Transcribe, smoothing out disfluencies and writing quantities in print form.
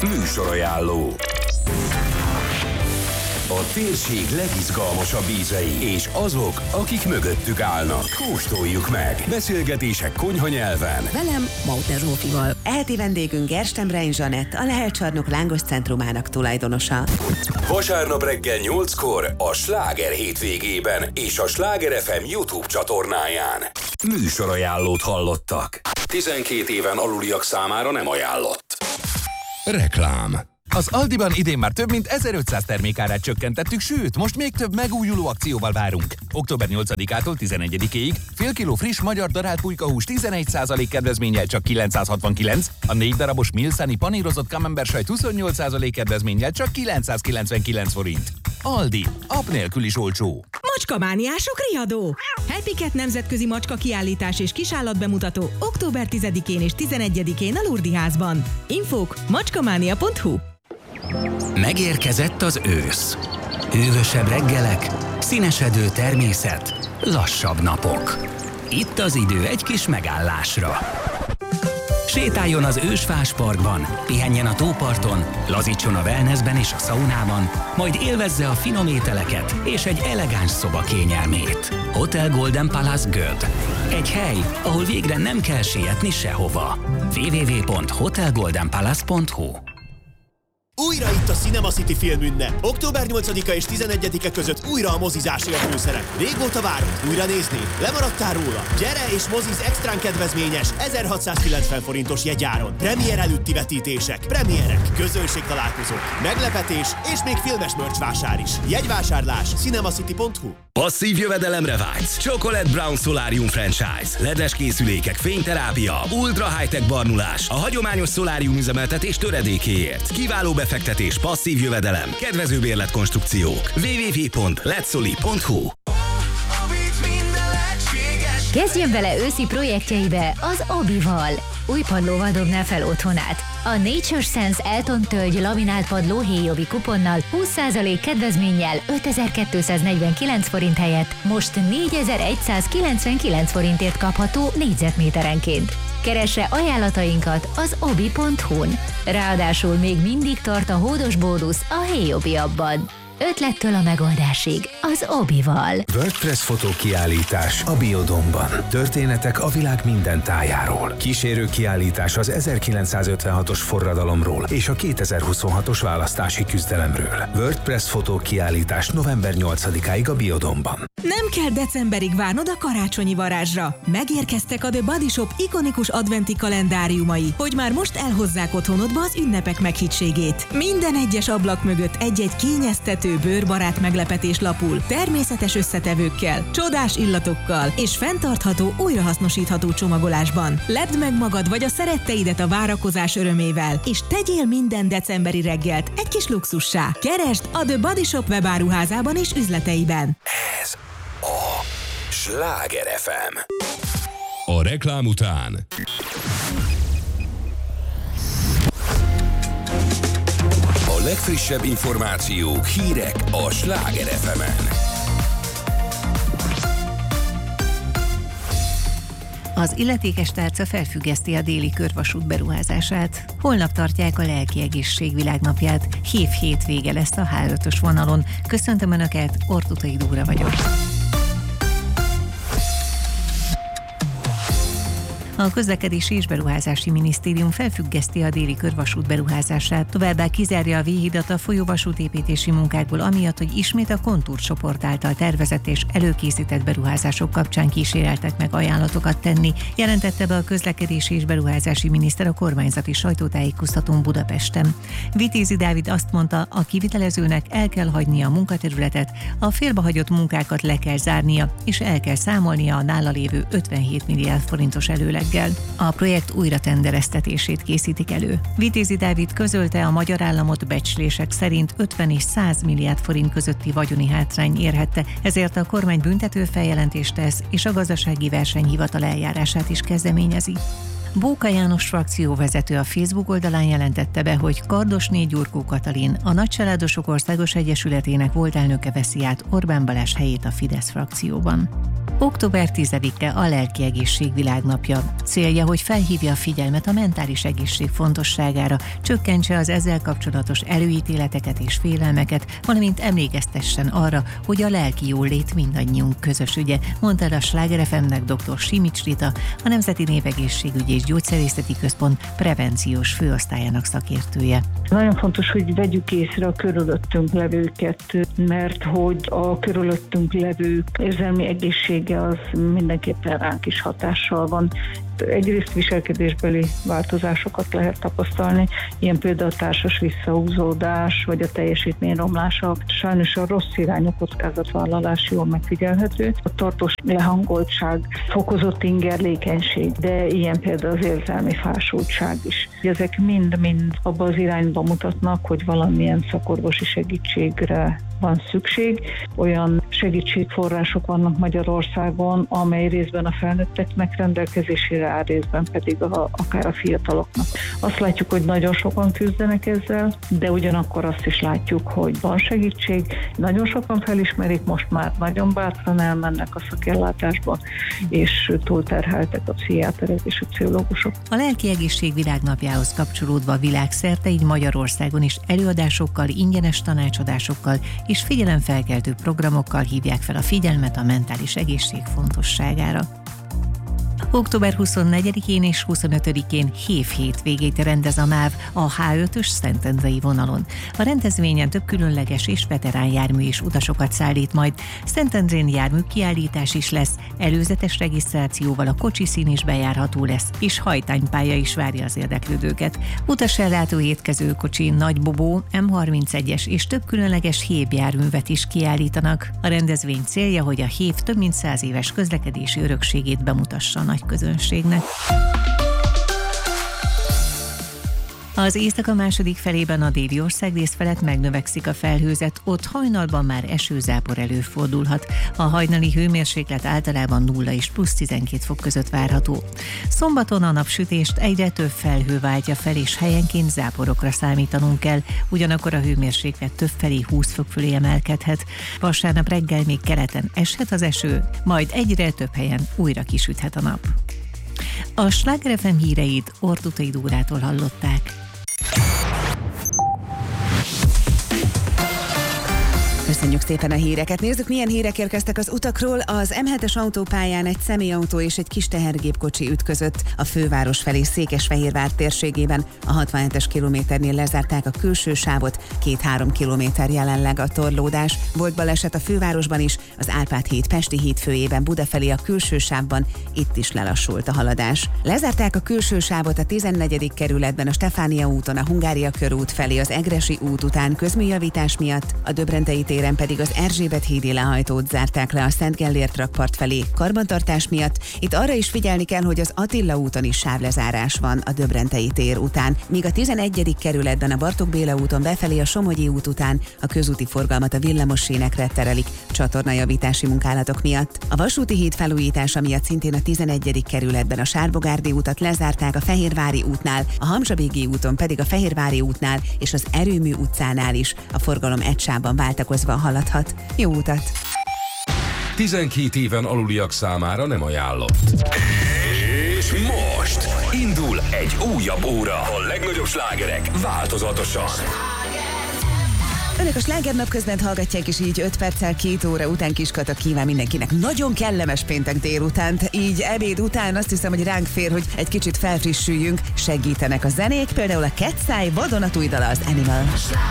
Műsorajánló. A térség legizgalmasabb ízei és azok, akik mögöttük állnak. Kóstoljuk meg. Beszélgetések konyhanyelven. Velem, Mauter Zsófival. Eheti vendégünk Gerstenbrein Zsanett, a Lehel Csarnok lángos centrumának tulajdonosa. Vasárnap reggel 8-kor a Sláger hétvégében és a Sláger FM YouTube csatornáján. Műsorajánlót hallottak. 12 éven aluliak számára nem ajánlott. Reklám. Az Aldiban idén már több mint 1500 termékárát csökkentettük, sőt, most még több megújuló akcióval várunk. Október 8-ától 11-ig fél kiló friss magyar darált pulykahús 11% kedvezménnyel csak 969, a 4 darabos Milszani panírozott camembert 28% kedvezménnyel csak 999 forint. Aldi, app nélkül is olcsó. Macskamániások riadó! Happy Cat nemzetközi macska kiállítás és kisállatbemutató október 10-én és 11-én a Lurdi házban. Infók macskamánia.hu. Megérkezett az ősz. Hűvösebb reggelek, színesedő természet, lassabb napok. Itt az idő egy kis megállásra. Sétáljon az Ősfás Parkban, pihenjen a tóparton, lazítson a wellnessben és a szaunában, majd élvezze a finom ételeket és egy elegáns szoba kényelmét. Hotel Golden Palace Göd. Egy hely, ahol végre nem kell sietni sehova. www.hotelgoldenpalace.hu. Újra itt a Cinema City filmünnep. Október 8-a és 11-e között újra a mozizásért főszerep. Régóta várod? Újra nézni? Lemaradtál róla? Gyere és moziz extrán kedvezményes 1690 forintos jegyáron. Premier előtti vetítések, premierek, közönségtalálkozók, meglepetés és még filmes merch vásár is. Jegyvásárlás cinemacity.hu. Passzív jövedelemre vágysz? Chocolate Brown Solarium Franchise. Ledes készülékek, fényterápia, ultra high-tech barnulás. A hagyományos szolárium üzemeltetés töredékéért. Kiváló befektetés, passzív jövedelem, kedvező bérletkonstrukciók. www.letsoli.hu. Kezdjen bele őszi projektjeibe az Obival. Új padlóval dobná fel otthonát. A Nature Sense Elton tölgy laminált padló héjobi kuponnal 20% kedvezménnyel 5249 forint helyett most 4199 forintért kapható négyzetméterenként. Keresse ajánlatainkat az obi.hu-n. Ráadásul még mindig tart a hódos bónusz a héjobi abban. Ötlettől a megoldásig az Obival. WordPress fotókiállítás a Biodomban. Történetek a világ minden tájáról. Kísérő kiállítás az 1956-os forradalomról és a 2026-os választási küzdelemről. WordPress fotókiállítás november 8-áig a Biodomban. Nem kell decemberig várnod a karácsonyi varázsra. Megérkeztek a The Body Shop ikonikus adventi kalendáriumai, hogy már most elhozzák otthonodba az ünnepek meghittségét. Minden egyes ablak mögött egy-egy kényeztető, bőrbarát meglepetés lapul, természetes összetevőkkel, csodás illatokkal és fenntartható, újrahasznosítható csomagolásban. Lepd meg magad vagy a szeretteidet a várakozás örömével, és tegyél minden decemberi reggelt egy kis luxussá. Keresd a The Body Shop webáruházában és üzleteiben. Ez a Sláger FM. A reklám után a legfrissebb információk, hírek a Sláger FM-en. Az illetékes tárca felfüggeszti a déli körvasút beruházását. Holnap tartják a lelki egészség világnapját. Hétvége lesz a H5-ös vonalon. Köszöntöm Önöket, Ortutai Dóra vagyok. A Közlekedési és Beruházási Minisztérium felfüggeszti a déli körvasút beruházását, továbbá kizárja a V-hidat a folyóvasútépítési munkákból, amiatt, hogy ismét a kontúrcsoport által tervezett és előkészített beruházások kapcsán kíséreltek meg ajánlatokat tenni, jelentette be a Közlekedési és Beruházási Miniszter a kormányzati sajtótájékoztatón Budapesten. Vitézi Dávid azt mondta, a kivitelezőnek el kell hagynia a munkaterületet, a félbehagyott munkákat le kell zárnia, és el kell számolnia a nála lévő 57 milliárd forintos előleg. A projekt újratendereztetését készítik elő. Vitézi Dávid közölte, a magyar államot becslések szerint 50 és 100 milliárd forint közötti vagyoni hátrány érhette, ezért a kormány büntető feljelentést tesz, és a gazdasági versenyhivatal eljárását is kezdeményezi. Bóka János frakcióvezető a Facebook oldalán jelentette be, hogy Kardosné Gyurkó Katalin, a Nagycsaládosok Országos Egyesületének volt elnöke veszi át Orbán Balázs helyét a Fidesz frakcióban. Október 10-e a Lelki Egészség Világnapja. Célja, hogy felhívja a figyelmet a mentális egészség fontosságára, csökkentse az ezzel kapcsolatos előítéleteket és félelmeket, valamint emlékeztessen arra, hogy a lelki jólét mindannyiunk közös ügye, mondta el a Sláger FM-nek dr. Simics Rita, a Nemzeti Névegészségügyi és Gyógyszerészeti Központ prevenciós főosztályának szakértője. Nagyon fontos, hogy vegyük észre a körülöttünk levőket, mert hogy a körülöttünk levők érzelmi egészsége az mindenképpen ránk is hatással van. Egyrészt viselkedésbeli változásokat lehet tapasztalni, ilyen például a társas visszahúzódás, vagy a teljesítmény romlása. Sajnos a rossz irányú kockázatvállalás jól megfigyelhető. A tartós lehangoltság, fokozott ingerlékenység, de ilyen például az érzelmi fásultság is. Ezek mind-mind abba az irányba mutatnak, hogy valamilyen szakorvosi segítségre van szükség. Olyan segítségforrások vannak Magyarországon, amely részben a felnőtteknek rendelkezésére áll, részben pedig akár a fiataloknak. Azt látjuk, hogy nagyon sokan küzdenek ezzel, de ugyanakkor azt is látjuk, hogy van segítség. Nagyon sokan felismerik, most már nagyon bátran elmennek a szakellátásba, és túlterheltek a pszichiáterek és a pszichológusok. A Lelki Egészség Világnapjához kapcsolódva világszerte, így Magyarországon is előadásokkal, ingyenes tanácsadásokkal és figyelemfelkeltő programokkal hívják fel a figyelmet a mentális egészség fontosságára. Október 24-én és 25-én HIV hétvégét rendez a MÁV a H5-ös szentendrei vonalon. A rendezvényen több különleges és veterán jármű és utasokat szállít majd. Szentendrén jármű kiállítás is lesz, előzetes regisztrációval a kocsiszín is bejárható lesz, és hajtánypálya is várja az érdeklődőket. Utasellátó étkezőkocsi, nagybobó, M31-es és több különleges HIV járművet is kiállítanak. A rendezvény célja, hogy a HIV több mint 100 éves közlekedési örökségét bemutassa a nagy közönségnek. Az éjszaka második felében a déli országrész felett megnövekszik a felhőzet, ott hajnalban már esőzápor előfordulhat. A hajnali hőmérséklet általában 0 és plusz 12 fok között várható. Szombaton a napsütést egyre több felhő váltja fel, és helyenként záporokra számítanunk kell, ugyanakkor a hőmérséklet többfelé 20 fok fölé emelkedhet. Vasárnap reggel még keleten eshet az eső, majd egyre több helyen újra kisüthet a nap. A Sláger FM híreit Ortutai Dórától hallották. Köszönjük szépen a híreket. Nézzük, milyen hírek érkeztek az utakról. Az M7-es autópályán egy személyautó és egy kis tehergépkocsi ütközött a főváros felé Székesfehérvár térségében. A 67-es kilométernél lezárták a külső sávot, 2-3 kilométer jelenleg a torlódás. Volt baleset a fővárosban is, az Árpád híd Pesti híd főjében Budafelé a külső sávban, itt is lelassult a haladás. Lezárták a külső sávot a 14. kerületben a Stefánia úton a Hungária körút felé az Egressy út után közműjavítás miatt, a Döbrentei téren pedig az Erzsébet hídi lehajtót zárták le a Szent Gellért rakpart felé karbantartás miatt. Itt arra is figyelni kell, hogy az Attila úton is sávlezárás van a Döbrentei tér után, míg a 11. kerületben a Bartók Béla úton befelé a Somogyi út után a közúti forgalmat a villamos sínekre terelik csatornajavítási munkálatok miatt. A vasúti híd felújítása miatt szintén a 11. kerületben a Sárbogárdi utat lezárták a Fehérvári útnál, a Hamzsabégi úton pedig a Fehérvári útnál és az Erőmű utcánál is a forgalom egy sávban váltakozva haladhat. Jó utat! 12 éven aluliak számára nem ajánlott. És most indul egy újabb óra. A legnagyobb slágerek változatosan. Önök a Sláger napközbent hallgatják, és így 5 perccel 2 óra után Kiskata kíván mindenkinek nagyon kellemes péntek délutánt. Így ebéd után azt hiszem, hogy ránk fér, hogy egy kicsit felfrissüljünk. Segítenek a zenék, például a Cat's Eye vadonatúj dala, az Animal.